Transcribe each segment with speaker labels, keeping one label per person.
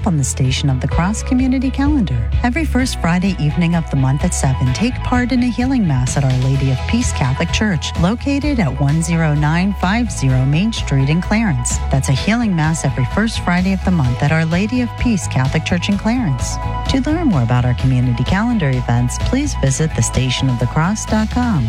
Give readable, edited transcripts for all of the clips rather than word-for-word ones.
Speaker 1: up on the Station of the Cross community calendar. Every first Friday evening of the month at 7, take part in a healing mass at Our Lady of Peace Catholic Church, located at 10950 Main Street in Clarence. That's a healing mass every first Friday of the month at Our Lady of Peace Catholic Church in Clarence. To learn more about our community calendar events, please visit thestationofthecross.com.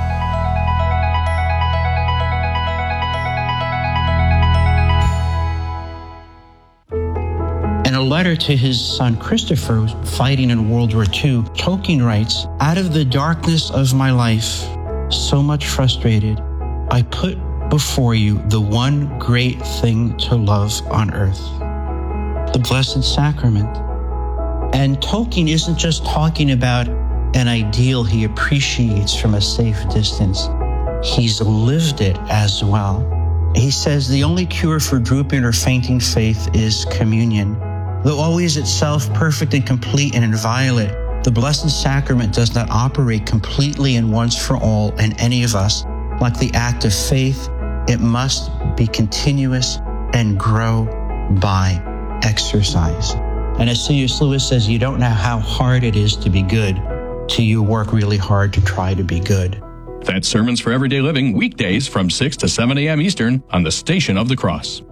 Speaker 2: In a letter to his son Christopher, fighting in World War II, Tolkien writes, "Out of the darkness of my life, so much frustrated, I put before you the one great thing to love on earth, the Blessed Sacrament." And Tolkien isn't just talking about an ideal he appreciates from a safe distance. He's lived it as well. He says the only cure for drooping or fainting faith is communion. Though always itself perfect and complete and inviolate, the Blessed Sacrament does not operate completely and once for all in any of us. Like the act of faith, it must be continuous and grow by exercise. And as C.S. Lewis says, you don't know how hard it is to be good till you work really hard to try to be good.
Speaker 3: That's Sermons for Everyday Living, weekdays from 6 to 7 a.m. Eastern on the Station of the Cross.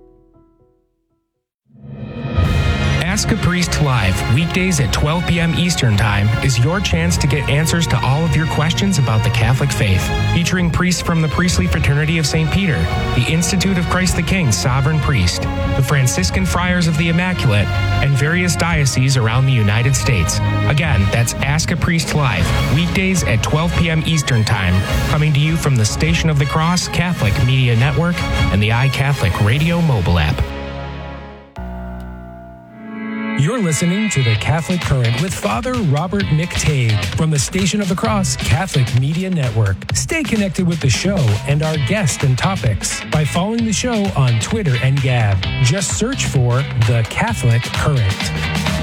Speaker 4: Ask a Priest Live, weekdays at 12 p.m. Eastern Time, is your chance to get answers to all of your questions about the Catholic faith. Featuring priests from the Priestly Fraternity of St. Peter, the Institute of Christ the King Sovereign Priest, the Franciscan Friars of the Immaculate, and various dioceses around the United States. Again, that's Ask a Priest Live, weekdays at 12 p.m. Eastern Time, coming to you from the Station of the Cross Catholic Media Network and the iCatholic Radio mobile app.
Speaker 5: You're listening to The Catholic Current with Father Robert McTague from the Station of the Cross Catholic Media Network. Stay connected with the show and our guests and topics by following the show on Twitter and Gab. Just search for The Catholic Current.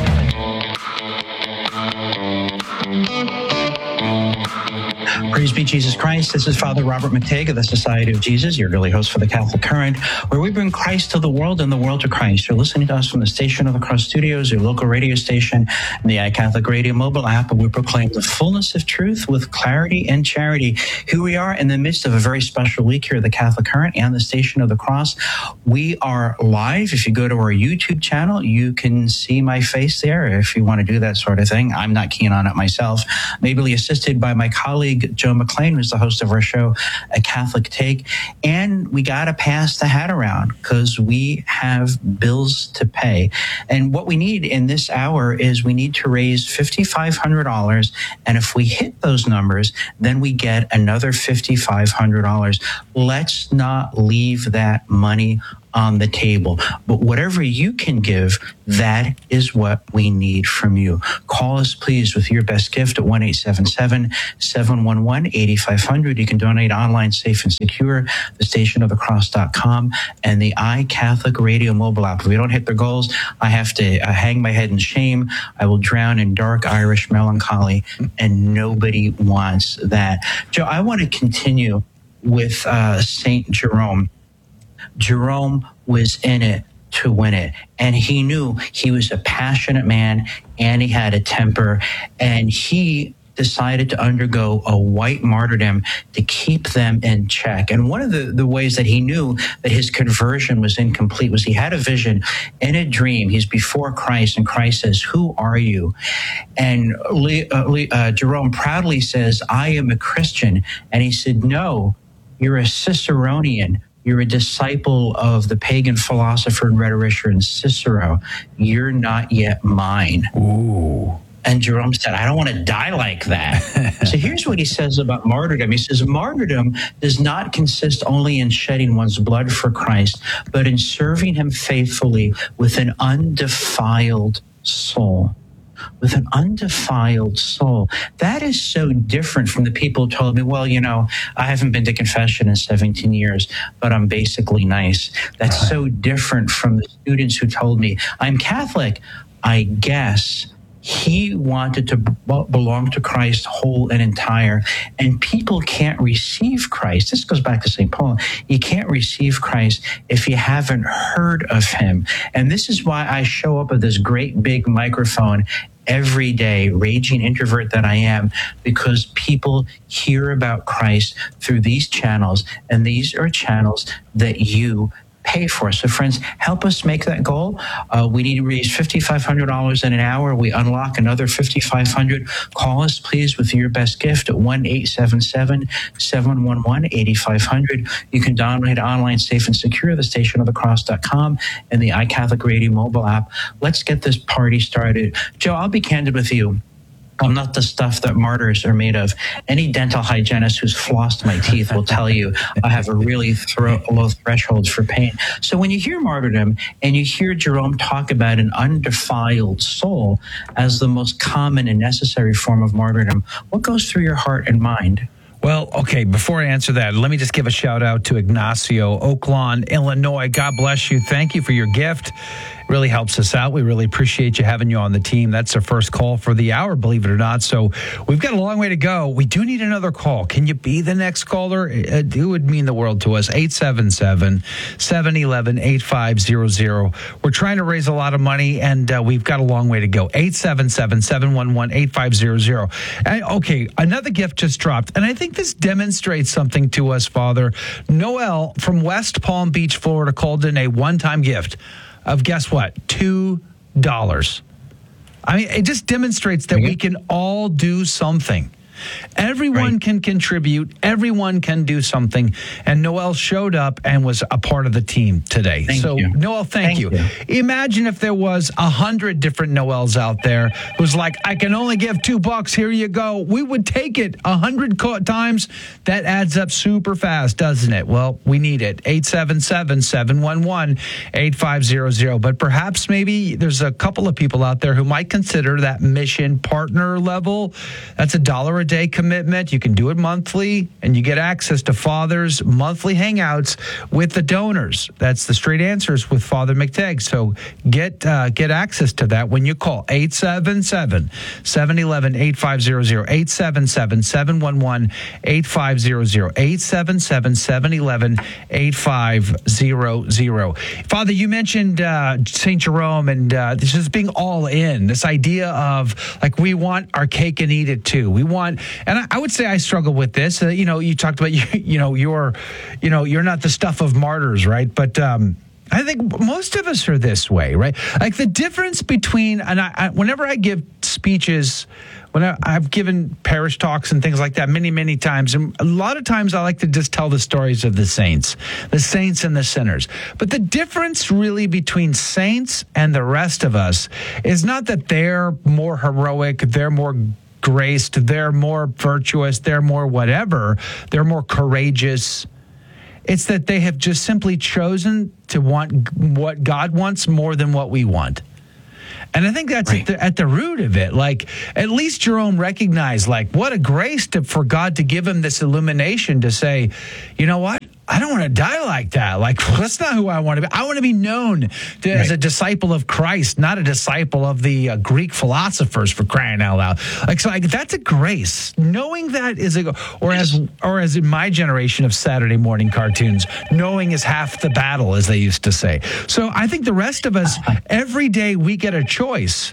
Speaker 2: Praise be Jesus Christ. This is Father Robert McTague of the Society of Jesus, your daily host for the Catholic Current, where we bring Christ to the world and the world to Christ. You're listening to us from the Station of the Cross Studios, your local radio station, and the iCatholic Radio mobile app, and we proclaim the fullness of truth with clarity and charity. Here we are in the midst of a very special week here at the Catholic Current and the Station of the Cross. We are live. If you go to our YouTube channel, you can see my face there if you want to do that sort of thing. I'm not keen on it myself. Maybe assisted by my colleague, Joe McLean, who's the host of our show, A Catholic Take. And we got to pass the hat around because we have bills to pay. And what we need in this hour is we need to raise $5,500. And if we hit those numbers, then we get another $5,500. Let's not leave that money on the table. But whatever you can give, that is what we need from you. Call us, please, with your best gift at 1-877-711-8500. You can donate online, safe and secure, thestationofthecross.com, and the iCatholic Radio mobile app. If we don't hit their goals, I have to hang my head in shame. I will drown in dark Irish melancholy, and nobody wants that. Joe, I want to continue with St. Jerome. Jerome was in it to win it. And he knew he was a passionate man and he had a temper. And he decided to undergo a white martyrdom to keep them in check. And one of the ways that he knew that his conversion was incomplete was he had a vision in a dream. He's before Christ, and Christ says, "Who are you?" And Jerome proudly says, "I am a Christian." And he said, "No, you're a Ciceronian. You're a disciple of the pagan philosopher and rhetorician Cicero. You're not yet mine."
Speaker 5: Ooh.
Speaker 2: And Jerome said, "I don't want to die like that." So here's what he says about martyrdom. He says, martyrdom does not consist only in shedding one's blood for Christ, but in serving him faithfully with an undefiled soul. With an undefiled soul. That is so different from the people who told me, well, you know, I haven't been to confession in 17 years, but I'm basically nice. That's so different from the students who told me, I'm Catholic, I guess, He wanted to belong to Christ whole and entire. And people can't receive Christ. This goes back to St. Paul. You can't receive Christ if you haven't heard of him. And this is why I show up with this great big microphone every day, raging introvert that I am, because people hear about Christ through these channels. And these are channels that you pay for. So friends, help us make that goal. We need to raise $5,500 in an hour. We unlock another $5,500. Call us, please, with your best gift at 1-877-711-8500. You can download online, safe and secure, thestationofthecross.com and the iCatholic Radio mobile app. Let's get this party started. Joe, I'll be candid with you. I'm not the stuff that martyrs are made of. Any dental hygienist who's flossed my teeth will tell you I have a really low threshold for pain. So when you hear martyrdom and you hear Jerome talk about an undefiled soul as the most common and necessary form of martyrdom, what goes through your heart and mind?
Speaker 6: Well, okay, before I answer that, let me just give a shout out to Ignacio, Oak Lawn, Illinois. God bless you. Thank you for your gift. Really helps us out. We really appreciate you having you on the team. That's our first call for the hour, believe it or not. So we've got a long way to go. We do need another call. Can you be the next caller? It would mean the world to us. 877-711-8500. We're trying to raise a lot of money, and we've got a long way to go. 877-711-8500. Okay, another gift just dropped, and I think this demonstrates something to us, Father. Noel from West Palm Beach, Florida, called in a one-time gift of, guess what, $2. I mean, it just demonstrates that we can all do something. Everyone can contribute. Everyone can do something. And Noel showed up and was a part of the team today.
Speaker 2: Thank you.
Speaker 6: Noel, thank you. Imagine if there was 100 different Noels out there who was like, I can only give $2. Here you go. We would take it 100 times. That adds up super fast, doesn't it? Well, we need it. 877-711-8500. But perhaps maybe there's a couple of people out there who might consider that mission partner level. That's $1 a day commitment. You can do it monthly, and you get access to Father's monthly hangouts with the donors. That's the Straight Answers with Father McTagg. So get access to that when you call 877-711-8500, 877-711-8500, 877-711-8500. Father, you mentioned St. Jerome, and this is being all in, this idea of like, we want our cake and eat it too. We want, and I would say I struggle with this. You talked about, you're not the stuff of martyrs, right? But I think most of us are this way, right? Like the difference between, and whenever I give speeches, when I've given parish talks and things like that many, many times, and a lot of times I like to just tell the stories of the saints and the sinners. But the difference really between saints and the rest of us is not that they're more heroic, they're more graced, they're more virtuous, they're more whatever, they're more courageous. It's that they have just simply chosen to want what God wants more than what we want. And I think that's at the root of it. Like, at least Jerome recognized, like, what a grace for God to give him this illumination to say, you know what? I don't want to die like that. Like, that's not who I want to be. I want to be known as a disciple of Christ, not a disciple of the Greek philosophers, for crying out loud. Like, so that's a grace. Knowing that is or as in my generation of Saturday morning cartoons, knowing is half the battle, as they used to say. So I think the rest of us, every day we get a choice.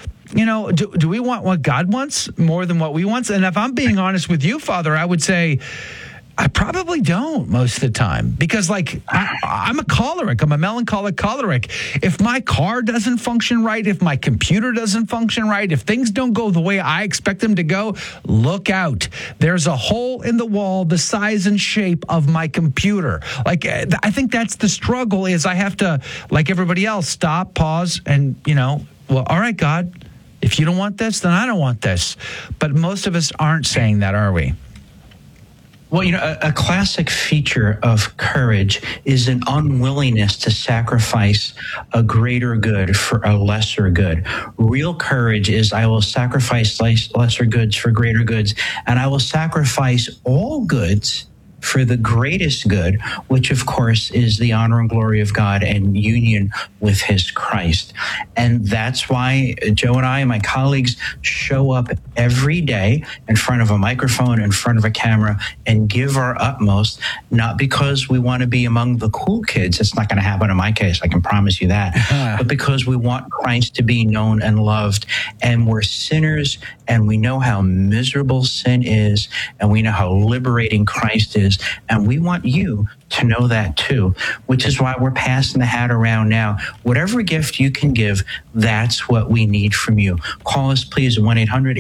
Speaker 6: Do we want what God wants more than what we want? And if I'm being honest with you, Father, I would say, I probably don't most of the time, because like I'm a choleric. I'm a melancholic choleric. If my car doesn't function right, if my computer doesn't function right, if things don't go the way I expect them to go, look out. There's a hole in the wall the size and shape of my computer. Like, I think that's the struggle, is I have to, like everybody else, stop, pause, and, well, all right, God, if you don't want this, then I don't want this. But most of us aren't saying that, are we?
Speaker 2: Well, a classic feature of courage is an unwillingness to sacrifice a greater good for a lesser good. Real courage is, I will sacrifice lesser goods for greater goods, and I will sacrifice all goods for the greatest good, which of course is the honor and glory of God and union with his Christ. And that's why Joe and I and my colleagues show up every day in front of a microphone, in front of a camera, and give our utmost, not because we want to be among the cool kids. It's not going to happen in my case, I can promise you that, but because we want Christ to be known and loved. And we're sinners, and we know how miserable sin is, and we know how liberating Christ is. And we want you to know that too, which is why we're passing the hat around now. Whatever gift you can give, that's what we need from you. Call us, please, at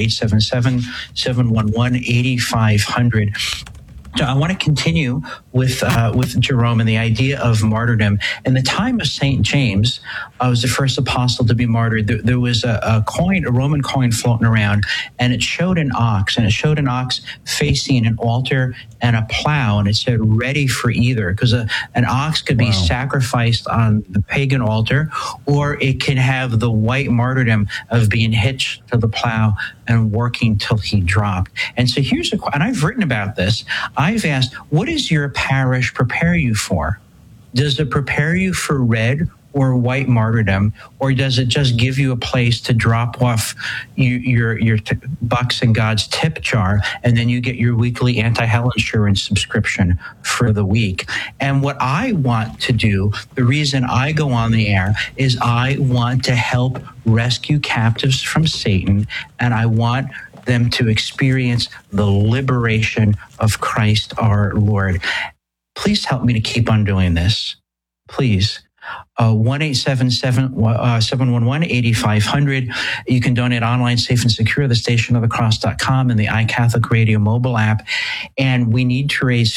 Speaker 2: 1-877-711-8500. So I want to continue with Jerome and the idea of martyrdom. In the time of St. James, was the first apostle to be martyred. There was a Roman coin floating around, and it showed an ox, facing an altar and a plow, and it said ready for either, because an ox could be sacrificed on the pagan altar, or it can have the white martyrdom of being hitched to the plow and working till he dropped. And so here's and I've written about this. I've asked, what does your parish prepare you for? Does it prepare you for red or white martyrdom, or does it just give you a place to drop off your bucks in God's tip jar, and then you get your weekly anti-hell insurance subscription for the week? And what I want to do, the reason I go on the air, is I want to help rescue captives from Satan, and I want them to experience the liberation of Christ our Lord. Please help me to keep on doing this. Please. 1-877-711-8500. You can donate online, safe and secure, thestationofthecross.com and the iCatholic Radio mobile app. And we need to raise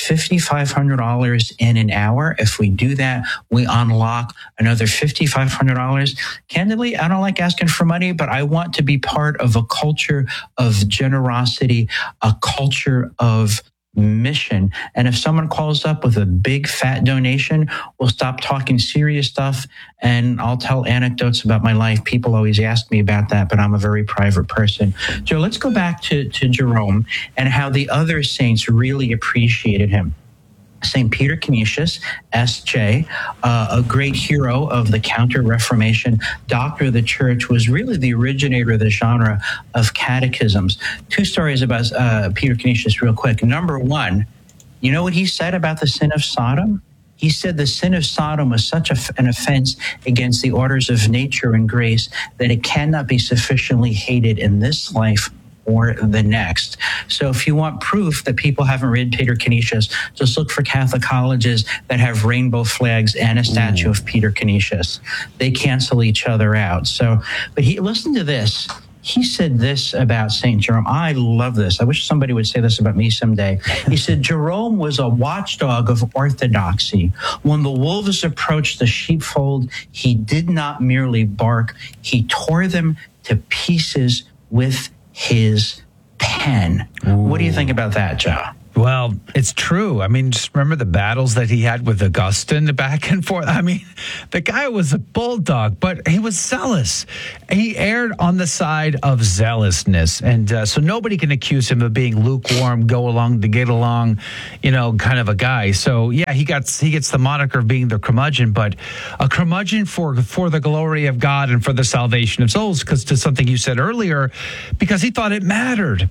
Speaker 2: $5,500 in an hour. If we do that, we unlock another $5,500. Candidly, I don't like asking for money, but I want to be part of a culture of generosity, a culture of mission. And if someone calls up with a big fat donation, we'll stop talking serious stuff and I'll tell anecdotes about my life. People always ask me about that, but I'm a very private person. Joe, let's go back to Jerome and how the other saints really appreciated him. St. Peter Canisius, S.J., a great hero of the Counter-Reformation, doctor of the Church, was really the originator of the genre of catechisms. Two stories about Peter Canisius real quick. Number one, you know what he said about the sin of Sodom? He said the sin of Sodom was such an offense against the orders of nature and grace that it cannot be sufficiently hated in this life or the next. So if you want proof that people haven't read Peter Canisius, just look for Catholic colleges that have rainbow flags and a statue of Peter Canisius. They cancel each other out. So, but listen to this. He said this about St. Jerome. I love this. I wish somebody would say this about me someday. He said, Jerome was a watchdog of orthodoxy. When the wolves approached the sheepfold, he did not merely bark. He tore them to pieces with his pen. Ooh. What do you think about that, Joe?
Speaker 6: Well, it's true. I mean, just remember the battles that he had with Augustine back and forth. I mean, the guy was a bulldog, but he was zealous. He erred on the side of zealousness. And so nobody can accuse him of being lukewarm, go along to get along, kind of a guy. So, yeah, he gets the moniker of being the curmudgeon, but a curmudgeon for the glory of God and for the salvation of souls, because to something you said earlier, because he thought it mattered.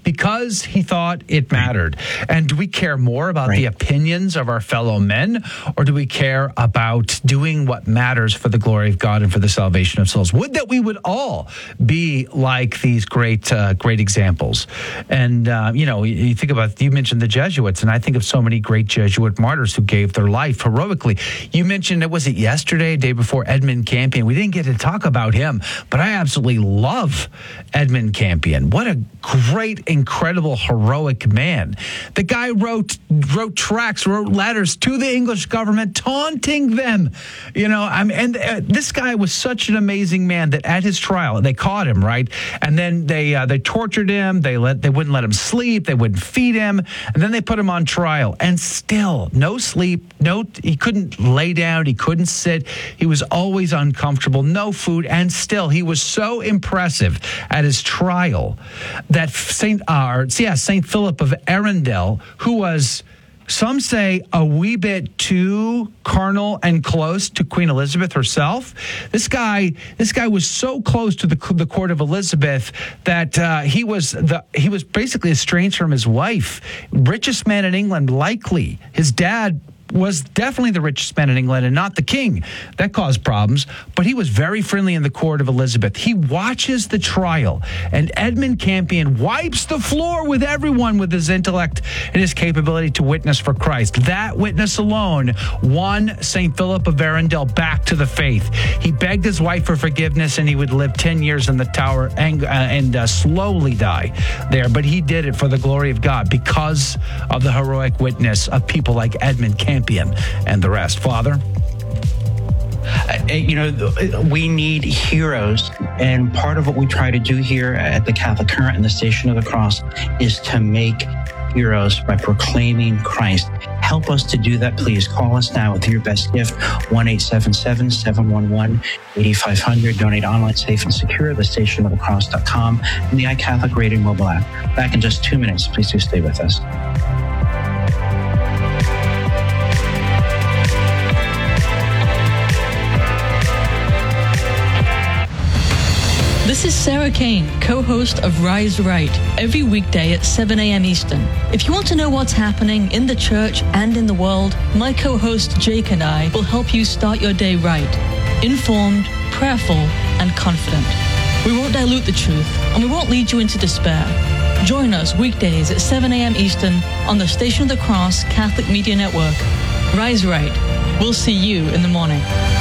Speaker 6: And do we care more about the opinions of our fellow men, or do we care about doing what matters for the glory of God and for the salvation of souls? Would that we would all be like these great examples. And, you think about, you mentioned the Jesuits, and I think of so many great Jesuit martyrs who gave their life heroically. You mentioned, was it yesterday, day before, Edmund Campion? We didn't get to talk about him, but I absolutely love Edmund Campion. What a great, incredible, heroic man. The guy wrote tracts, wrote letters to the English government, taunting them. This guy was such an amazing man that at his trial, they caught him, right? And then they tortured him. They wouldn't let him sleep. They wouldn't feed him. And then they put him on trial. And still, no sleep. He couldn't lay down. He couldn't sit. He was always uncomfortable. No food. And still, he was so impressive at his trial that Saint Philip of Arundel, who was some say a wee bit too carnal and close to Queen Elizabeth herself. This guy was so close to the court of Elizabeth that he was basically estranged from his wife. Richest man in England, likely. His dad was definitely the richest man in England and not the king. That caused problems, but he was very friendly in the court of Elizabeth. He watches the trial, and Edmund Campion wipes the floor with everyone with his intellect and his capability to witness for Christ. That witness alone won St. Philip of Arundel back to the faith. He begged his wife for forgiveness, and he would live 10 years in the tower and slowly die there. But he did it for the glory of God because of the heroic witness of people like Edmund Campion and the rest. Father?
Speaker 2: We need heroes, and part of what we try to do here at the Catholic Current and the Station of the Cross is to make heroes by proclaiming Christ. Help us to do that, please. Call us now with your best gift, 1-877-711-8500. Donate online, safe and secure, thestationofthecross.com, and the iCatholic Radio mobile app. Back in just 2 minutes. Please do stay with us.
Speaker 7: This is Sarah Kane, co-host of Rise Right, every weekday at 7 a.m. Eastern. If you want to know what's happening in the church and in the world, my co-host Jake and I will help you start your day right, informed, prayerful, and confident. We won't dilute the truth, and we won't lead you into despair. Join us weekdays at 7 a.m. Eastern on the Station of the Cross Catholic Media Network. Rise Right. We'll see you in the morning.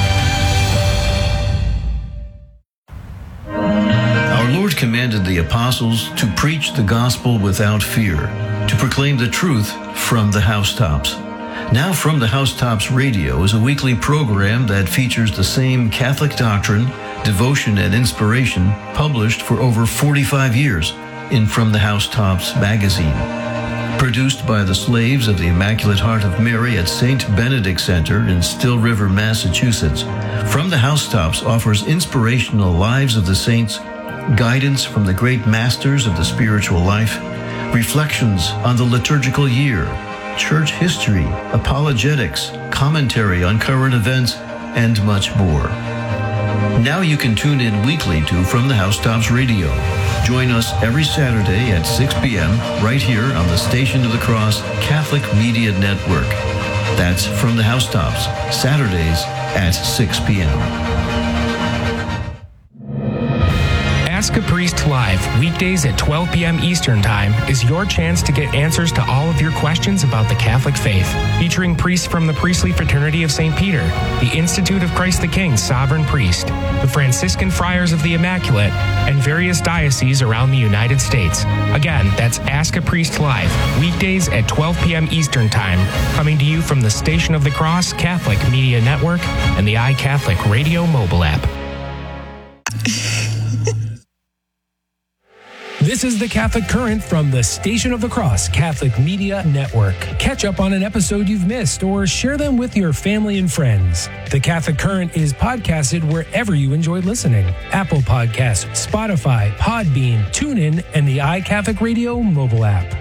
Speaker 8: Our Lord commanded the apostles to preach the gospel without fear, to proclaim the truth from the housetops. Now From the Housetops Radio is a weekly program that features the same Catholic doctrine, devotion, and inspiration published for over 45 years in From the Housetops magazine. Produced by the slaves of the Immaculate Heart of Mary at St. Benedict Center in Still River, Massachusetts, From the Housetops offers inspirational lives of the saints, guidance from the great masters of the spiritual life, reflections on the liturgical year, church history, apologetics, commentary on current events, and much more. Now you can tune in weekly to From the Housetops Radio. Join us every Saturday at 6 p.m. right here on the Station of the Cross Catholic Media Network. That's From the Housetops, Saturdays at 6 p.m.
Speaker 4: Ask a Priest Live, weekdays at 12 p.m. Eastern Time, is your chance to get answers to all of your questions about the Catholic faith. Featuring priests from the Priestly Fraternity of St. Peter, the Institute of Christ the King Sovereign Priest, the Franciscan Friars of the Immaculate, and various dioceses around the United States. Again, that's Ask a Priest Live, weekdays at 12 p.m. Eastern Time, coming to you from the Station of the Cross Catholic Media Network and the iCatholic Radio mobile app.
Speaker 5: This is the Catholic Current from the Station of the Cross Catholic Media Network. Catch up on an episode you've missed or share them with your family and friends. The Catholic Current is podcasted wherever you enjoy listening. Apple Podcasts, Spotify, Podbean, TuneIn, and the iCatholic Radio mobile app.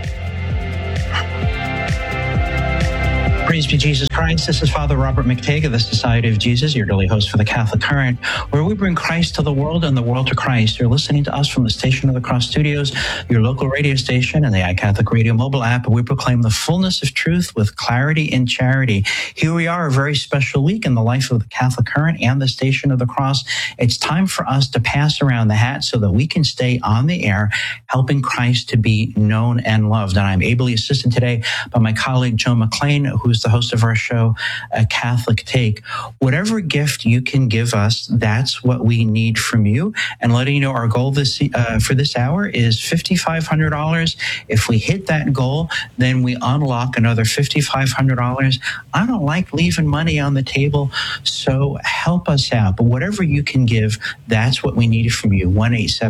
Speaker 2: Praise be Jesus Christ. This is Father Robert McTague of the Society of Jesus, your daily host for the Catholic Current, where we bring Christ to the world and the world to Christ. You're listening to us from the Station of the Cross Studios, your local radio station, and the iCatholic Radio mobile app, and we proclaim the fullness of truth with clarity and charity. Here we are, a very special week in the life of the Catholic Current and the Station of the Cross. It's time for us to pass around the hat so that we can stay on the air, helping Christ to be known and loved. And I'm ably assisted today by my colleague, Joe McLean, who's the host of our show, A Catholic Take. Whatever gift you can give us, that's what we need from you. And letting you know, our goal for this hour is $5,500. If we hit that goal, then we unlock another $5,500. I don't like leaving money on the table, so help us out. But whatever you can give, that's what we need from you.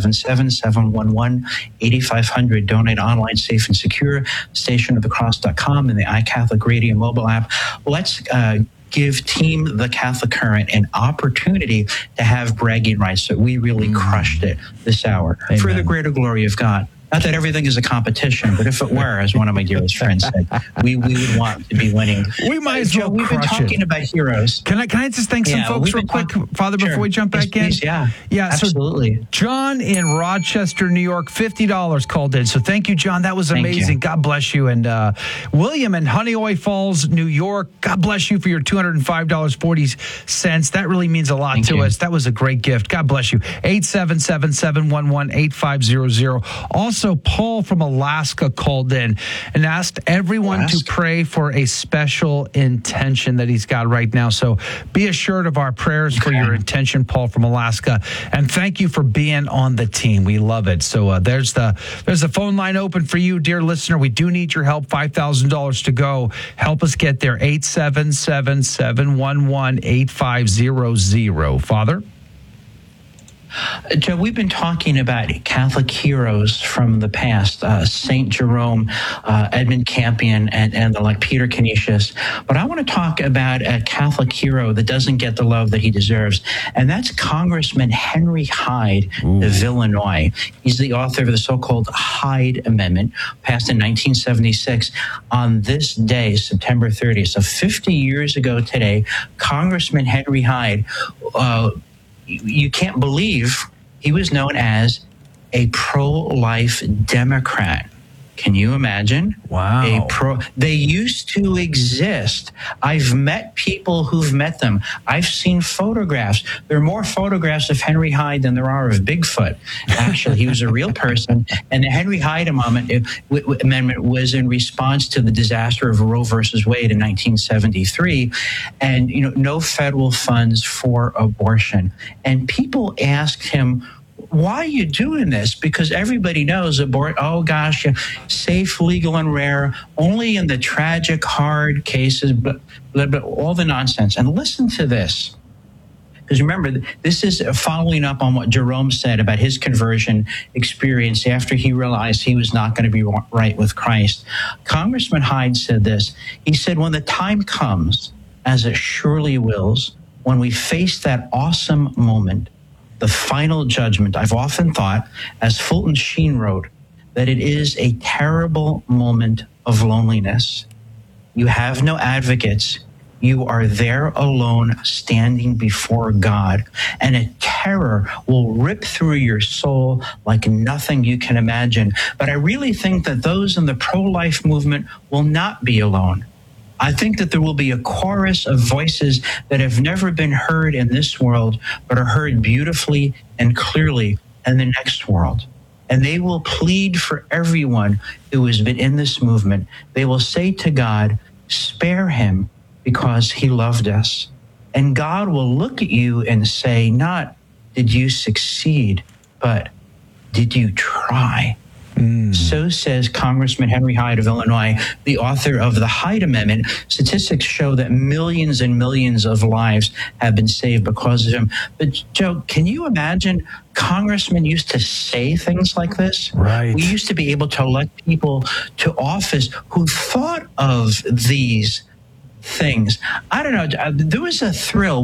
Speaker 2: 1-877-711-8500. Donate online, safe and secure. stationofthecross.com and the iCatholic Radio mobile app. Let's give Team The Catholic Current an opportunity to have bragging rights. So we really crushed it this hour. Amen. For the greater glory of God. Not that everything is a competition, but if it were, as one of my dearest friends said, we would want to be winning.
Speaker 6: We might as well
Speaker 2: We've been talking about heroes.
Speaker 6: Can I just thank some folks real quick, Father, before we jump back in?
Speaker 2: Please, yeah, absolutely.
Speaker 6: So John in Rochester, New York, $50 called in. So thank you, John. That was amazing. God bless you. And William in Honeoye Falls, New York, God bless you for your $205.40. That really means a lot to us. That was a great gift. God bless you. 877-711-8500. Also, Paul from Alaska called in and asked everyone to pray for a special intention that he's got right now. So be assured of our prayers for your intention, Paul from Alaska. And thank you for being on the team. We love it. So there's the phone line open for you, dear listener. We do need your help. $5,000 to go. Help us get there. 877-711-8500. Father?
Speaker 2: Joe, we've been talking about Catholic heroes from the past, St. Jerome, Edmund Campion, and like Peter Canisius. But I want to talk about a Catholic hero that doesn't get the love that he deserves, and that's Congressman Henry Hyde of Illinois. He's the author of the so-called Hyde Amendment, passed in 1976. On this day, September 30th, so 50 years ago today, Congressman Henry Hyde, you can't believe he was known as a pro-life Democrat. Can you imagine?
Speaker 6: Wow.
Speaker 2: They used to exist. I've met people who've met them. I've seen photographs. There are more photographs of Henry Hyde than there are of Bigfoot. Actually, he was a real person. And the Henry Hyde Amendment was in response to the disaster of Roe versus Wade in 1973. And, no federal funds for abortion. And people asked him, why are you doing this? Because everybody knows safe, legal, and rare, only in the tragic, hard cases, but all the nonsense. And listen to this. Because remember, this is following up on what Jerome said about his conversion experience after he realized he was not going to be right with Christ. Congressman Hyde said this. He said, when the time comes, as it surely wills, when we face that awesome moment, the final judgment, I've often thought, as Fulton Sheen wrote, that it is a terrible moment of loneliness. You have no advocates. You are there alone, standing before God, and a terror will rip through your soul like nothing you can imagine. But I really think that those in the pro-life movement will not be alone. I think that there will be a chorus of voices that have never been heard in this world, but are heard beautifully and clearly in the next world. And they will plead for everyone who has been in this movement. They will say to God, spare him because he loved us. And God will look at you and say, not did you succeed, but did you try? So says Congressman Henry Hyde of Illinois, the author of the Hyde Amendment. Statistics show that millions and millions of lives have been saved because of him. But, Joe, can you imagine congressmen used to say things like this?
Speaker 6: Right. We
Speaker 2: used to be able to elect people to office who thought of these things. I don't know. There was a thrill.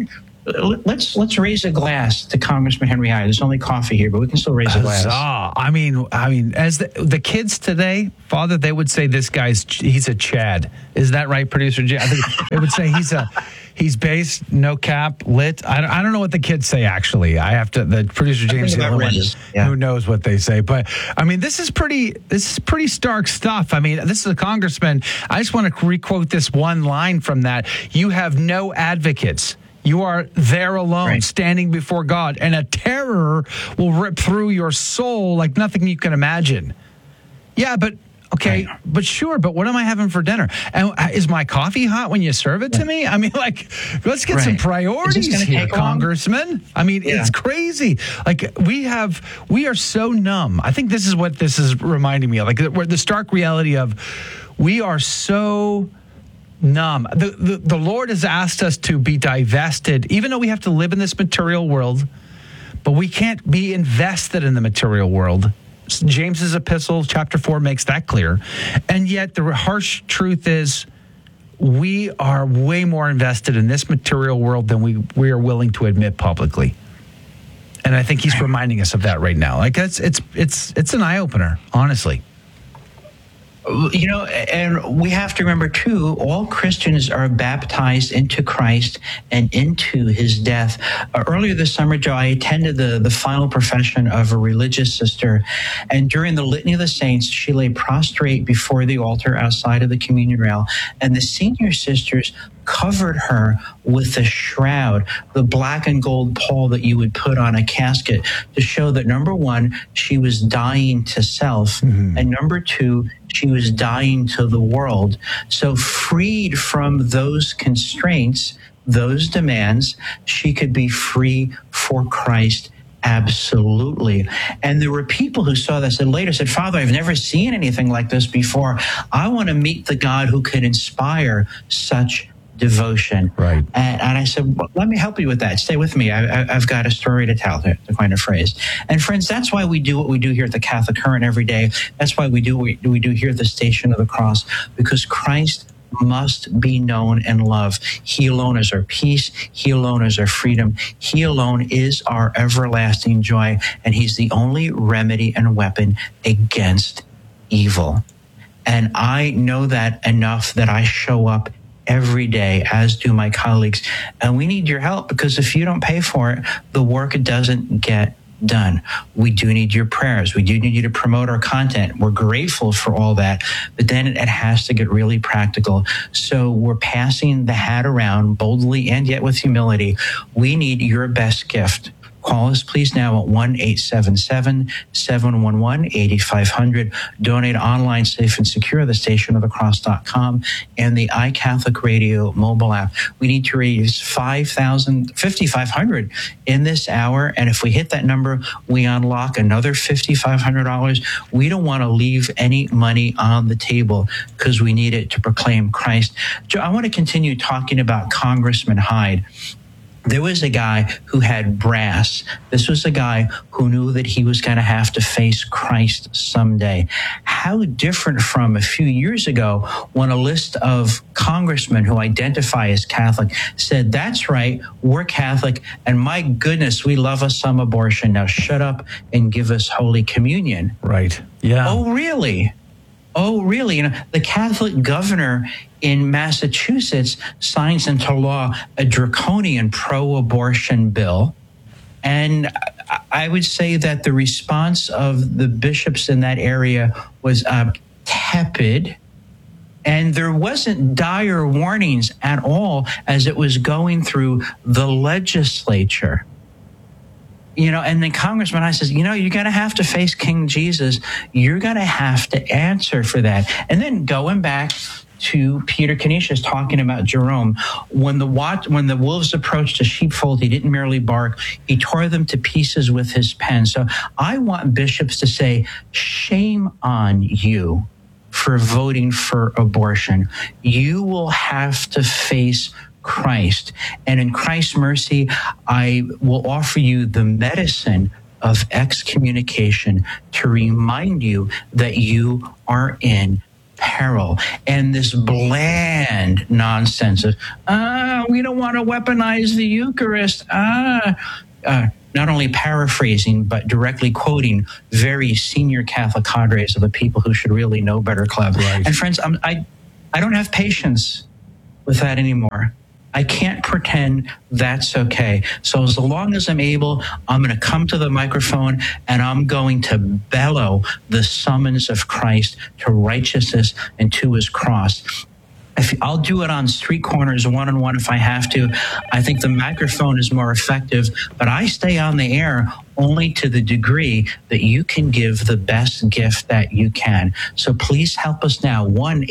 Speaker 2: Let's raise a glass to Congressman Henry Hyde. There's only coffee here, but we can still raise a glass.
Speaker 6: I mean, as the kids today, Father, they would say he's a Chad. Is that right, producer Jay? I think they would say he's based, no cap, lit. I don't know what the kids say, actually. The producer James is the only one who knows what they say. But I mean, this is pretty stark stuff. I mean, this is a congressman. I just want to requote this one line from that. You have no advocates. You are there alone, standing before God, and a terror will rip through your soul like nothing you can imagine. Yeah, but okay, but sure, but what am I having for dinner? And is my coffee hot when you serve it to me? I mean, let's get some priorities here, Congressman. I mean, it's crazy. Like we are so numb. I think this is what this is reminding me of. Like the stark reality of we are so numb. The Lord has asked us to be divested, even though we have to live in this material world, but we can't be invested in the material world. James's epistle, chapter 4, makes that clear. And yet the harsh truth is we are way more invested in this material world than we are willing to admit publicly. And I think he's reminding us of that right now. Like it's an eye opener, honestly.
Speaker 2: And we have to remember, too, all Christians are baptized into Christ and into his death. Earlier this summer, Joe, I attended the final profession of a religious sister. And during the Litany of the Saints, she lay prostrate before the altar outside of the communion rail. And the senior sisters covered her with a shroud, the black and gold pall that you would put on a casket, to show that, number one, she was dying to self, and number two, she was dying to the world. So freed from those constraints, those demands, she could be free for Christ. Absolutely. And there were people who saw this and later said, Father, I've never seen anything like this before. I want to meet the God who could inspire such devotion.
Speaker 6: Right.
Speaker 2: And I said, well, let me help you with that. Stay with me. I've got a story to tell, to coin a phrase. And friends, that's why we do what we do here at the Catholic Current every day. That's why we do what we do here at the Station of the Cross, because Christ must be known and loved. He alone is our peace. He alone is our freedom. He alone is our everlasting joy. And he's the only remedy and weapon against evil. And I know that enough that I show up every day, as do my colleagues. And we need your help, because if you don't pay for it, the work doesn't get done. We do need your prayers. We do need you to promote our content. We're grateful for all that, but then it has to get really practical. So we're passing the hat around boldly and yet with humility. We need your best gift. Call us, please, now at 1-877-711-8500. Donate online, safe and secure, thestationofthecross.com and the iCatholic Radio mobile app. We need to raise $5,500 in this hour. And if we hit that number, we unlock another $5,500. We don't want to leave any money on the table because we need it to proclaim Christ. Joe, I want to continue talking about Congressman Hyde. There was a guy who had brass. This was a guy who knew that he was going to have to face Christ someday. How different from a few years ago when a list of congressmen who identify as Catholic said, that's right, we're Catholic, and my goodness, we love us some abortion. Now shut up and give us Holy Communion.
Speaker 6: Right. Yeah.
Speaker 2: Oh, really? Oh, really? The Catholic governor in Massachusetts signs into law a draconian pro-abortion bill. And I would say that the response of the bishops in that area was tepid. And there wasn't dire warnings at all as it was going through the legislature. And then Congressman I says, you're going to have to face King Jesus. You're going to have to answer for that. And then going back to Peter Canisius talking about Jerome, when the wolves approached a sheepfold, he didn't merely bark, he tore them to pieces with his pen. So I want bishops to say, shame on you for voting for abortion. You will have to face Christ. And in Christ's mercy, I will offer you the medicine of excommunication to remind you that you are in peril. And this bland nonsense of, we don't want to weaponize the Eucharist. Not only paraphrasing, but directly quoting very senior Catholic cadres of the people who should really know better club.
Speaker 6: Right.
Speaker 2: And friends, I don't have patience with that anymore. I can't pretend that's okay. So as long as I'm able, I'm going to come to the microphone and I'm going to bellow the summons of Christ to righteousness and to his cross. I'll do it on street corners one-on-one if I have to. I think the microphone is more effective, but I stay on the air only to the degree that you can give the best gift that you can. So please help us now,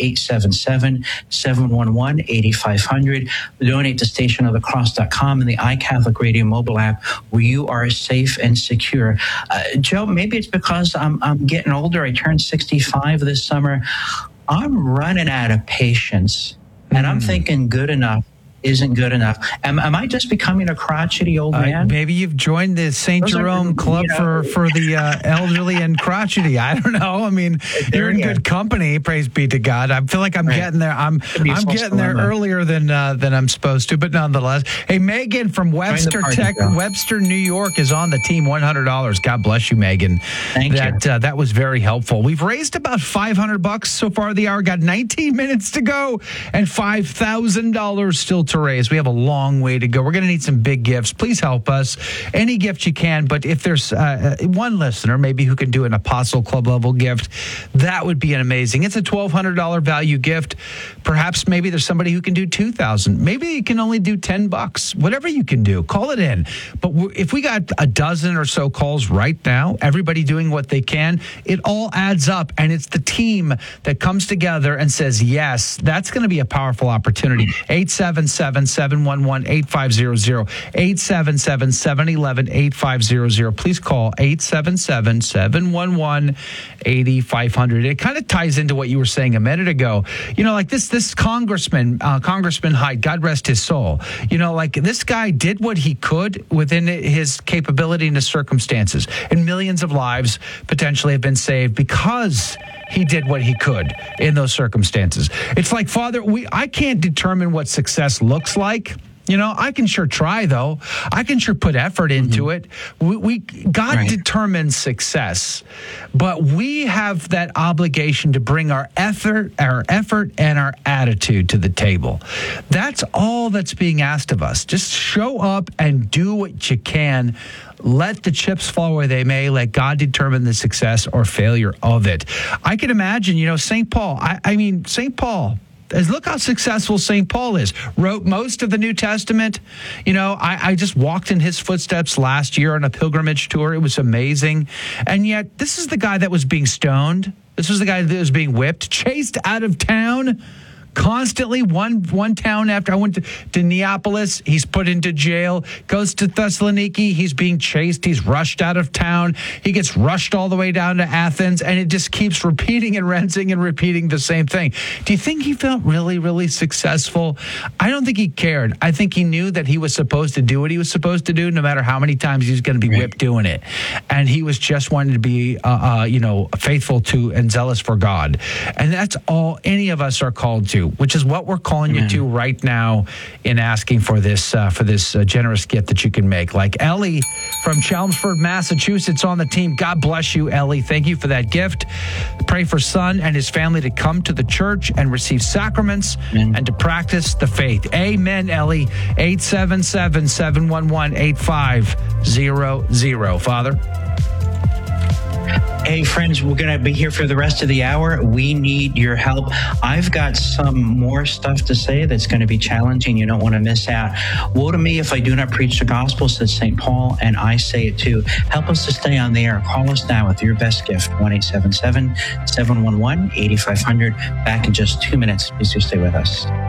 Speaker 2: 1-877-711-8500. Donate to stationofthecross.com and the iCatholic Radio mobile app where you are safe and secure. Joe, maybe it's because I'm getting older. I turned 65 this summer. I'm running out of patience, and I'm thinking good enough isn't good enough. Am I just becoming a crotchety old man?
Speaker 6: Maybe you've joined the St. Jerome Club for the elderly and crotchety. I don't know. I mean, you're in good company. Praise be to God. I feel like I'm getting there. I'm getting there earlier than I'm supposed to, but nonetheless. Hey, Megan from Webster, Webster, New York is on the team. $100. God bless you, Megan.
Speaker 2: Thank you.
Speaker 6: That was very helpful. We've raised about $500 so far the hour. Got 19 minutes to go and $5,000 still to raise. We have a long way to go. We're going to need some big gifts. Please help us. Any gift you can, but if there's one listener maybe who can do an Apostle Club level gift, that would be amazing. It's a $1,200 value gift. Perhaps maybe there's somebody who can do $2,000. Maybe you can only do $10. Whatever you can do, call it in. But if we got a dozen or so calls right now, everybody doing what they can, it all adds up, and it's the team that comes together and says, yes, that's going to be a powerful opportunity. 877-711-8500, 877-711-8500. Please call 877-711-8500. It kind of ties into what you were saying a minute ago. You know, like this Congressman Hyde, God rest his soul. You know, like this guy did what he could within his capability and his circumstances, and millions of lives potentially have been saved because he did what he could in those circumstances. It's like, Father, I can't determine what success looks like. You know, I can sure try, though. I can sure put effort into it. God determines success, but we have that obligation to bring our effort and our attitude to the table. That's all that's being asked of us. Just show up and do what you can. Let the chips fall where they may. Let God determine the success or failure of it. I can imagine, you know, St. Paul. St. Paul. Look how successful St. Paul is. Wrote most of the New Testament. You know, I just walked in his footsteps last year on a pilgrimage tour. It was amazing. And yet, this is the guy that was being stoned. This was the guy that was being whipped, chased out of town. Constantly, one town after. I went to Neapolis, he's put into jail. Goes to Thessaloniki, he's being chased. He's rushed out of town. He gets rushed all the way down to Athens, and it just keeps repeating and rinsing and repeating the same thing. Do you think he felt really, really successful? I don't think he cared. I think he knew that he was supposed to do what he was supposed to do, no matter how many times he was going to be whipped doing it. And he was just wanting to be, faithful to and zealous for God. And that's all any of us are called to, which is what we're calling you to right now in asking for this generous gift that you can make. Like Ellie from Chelmsford, Massachusetts on the team. God bless you, Ellie. Thank you for that gift. Pray for son and his family to come to the church and receive sacraments and to practice the faith. Amen, Ellie. 877-711-8500. Father?
Speaker 2: Hey, friends, we're going to be here for the rest of the hour. We need your help. I've got some more stuff to say that's going to be challenging. You don't want to miss out. Woe to me if I do not preach the gospel, said St. Paul, and I say it too. Help us to stay on the air. Call us now with your best gift, 1-877-711-8500. Back in just 2 minutes. Please do stay with us.